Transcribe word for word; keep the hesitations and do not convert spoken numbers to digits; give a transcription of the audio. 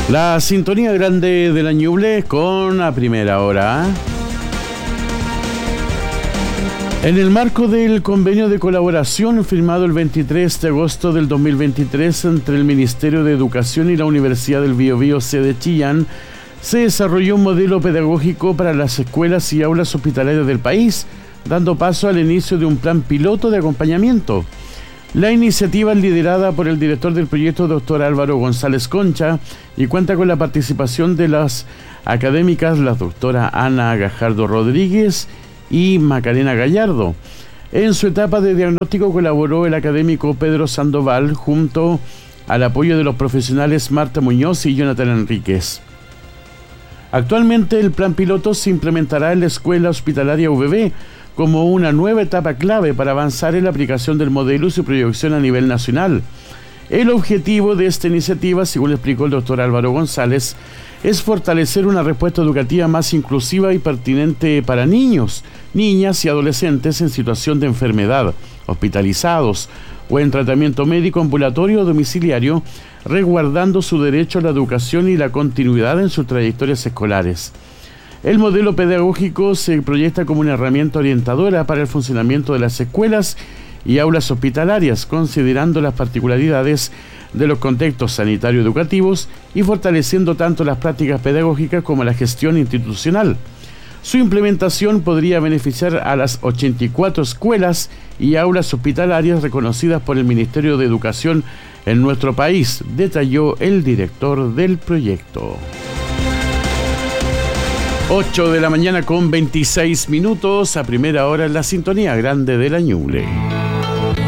La sintonía grande de la Ñuble con a primera hora. En el marco del convenio de colaboración firmado el veintitrés de agosto del dos mil veintitrés entre el Ministerio de Educación y la Universidad del Biobío sede Chillán, se desarrolló un modelo pedagógico para las escuelas y aulas hospitalarias del país, dando paso al inicio de un plan piloto de acompañamiento. La iniciativa es liderada por el director del proyecto, doctor Álvaro González Concha, y cuenta con la participación de las académicas, la doctora Ana Gajardo Rodríguez y Macarena Gallardo. En su etapa de diagnóstico colaboró el académico Pedro Sandoval junto al apoyo de los profesionales Marta Muñoz y Jonathan Enríquez. Actualmente el plan piloto se implementará en la Escuela Hospitalaria U V B como una nueva etapa clave para avanzar en la aplicación del modelo y su proyección a nivel nacional. El objetivo de esta iniciativa, según explicó el doctor Álvaro González, es fortalecer una respuesta educativa más inclusiva y pertinente para niños, niñas y adolescentes en situación de enfermedad, hospitalizados o en tratamiento médico ambulatorio o domiciliario, resguardando su derecho a la educación y la continuidad en sus trayectorias escolares. El modelo pedagógico se proyecta como una herramienta orientadora para el funcionamiento de las escuelas y aulas hospitalarias, considerando las particularidades de los contextos sanitario-educativos y fortaleciendo tanto las prácticas pedagógicas como la gestión institucional. Su implementación podría beneficiar a las ochenta y cuatro escuelas y aulas hospitalarias reconocidas por el Ministerio de Educación en nuestro país, detalló el director del proyecto. ocho de la mañana con veintiséis minutos, a primera hora en la sintonía grande de la Ñuble.